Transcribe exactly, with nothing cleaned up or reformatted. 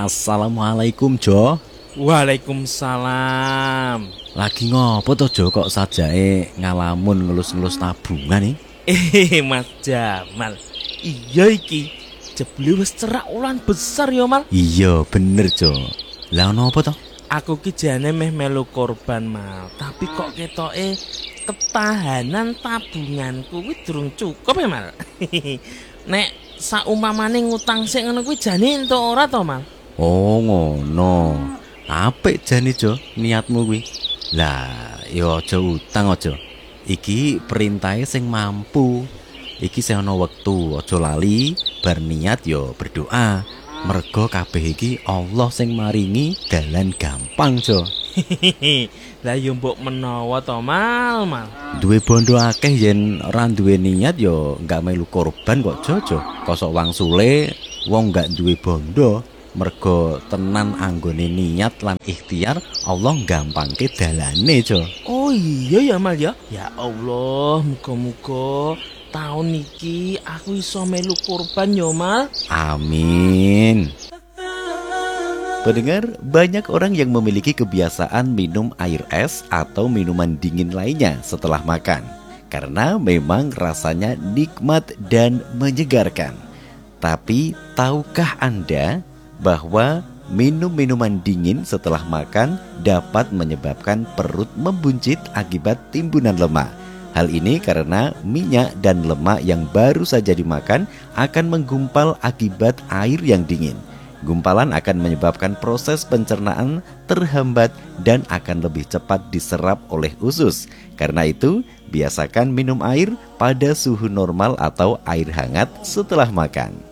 Assalamualaikum Jo. Waalaikumsalam. Lagi ngopo to Jo kok sajake ngalamun ngelus-ngelus tabungan nih? Eh Mas Jamal, iya iki jebule wis cerak ulan besar ya Mal. Iya bener Jo. Lah ono apa to? Aku ki jane meh melu korban Mal, tapi kok ketoke ketahanan tabunganku kuwi durung cukup ya Mal. Nek saumpamane ngutang sik ngono kuwi jane entuk ora to Mal? Oh ngono. Apik jane Jo niatmu kuwi. Lah ya aja utang aja. Iki perintahe sing mampu. Iki sing ana wektu, aja lali bar niat ya berdoa. Mergo kabeh iki Allah sing maringi dalan gampang Jo. Lah yo mbok menawa to Mal, Mal. Duwe bondo akeh yen ora duwe niat ya enggak melu korban kok Jojo. Kosok wangsule wong enggak duwe bondo. Mergo tenan anggone niat lan ikhtiar Allah gampangke dalane Jo. Oh iya ya Mal ya. Ya Allah, muga-muga tahun iki aku iso melu kurban yo Mal. Amin. Pendengar, banyak orang yang memiliki kebiasaan minum air es atau minuman dingin lainnya setelah makan karena memang rasanya nikmat dan menyegarkan. Tapi tahukah Anda bahwa minum minuman dingin setelah makan dapat menyebabkan perut membuncit akibat timbunan lemak. Hal ini karena minyak dan lemak yang baru saja dimakan akan menggumpal akibat air yang dingin. Gumpalan akan menyebabkan proses pencernaan terhambat dan akan lebih cepat diserap oleh usus. Karena itu, biasakan minum air pada suhu normal atau air hangat setelah makan.